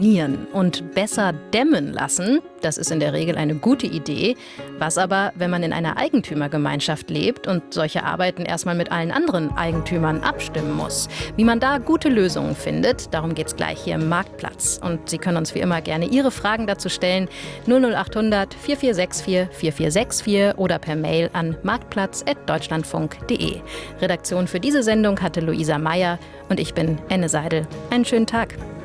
und besser dämmen lassen. Das ist in der Regel eine gute Idee. Was aber, wenn man in einer Eigentümergemeinschaft lebt und solche Arbeiten erstmal mit allen anderen Eigentümern abstimmen muss? Wie man da gute Lösungen findet, darum geht's gleich hier im Marktplatz. Und Sie können uns wie immer gerne Ihre Fragen dazu stellen. 00800 4464 4464 oder per Mail an marktplatz@deutschlandfunk.de. Redaktion für diese Sendung hatte Luisa Meyer und ich bin Enne Seidel. Einen schönen Tag.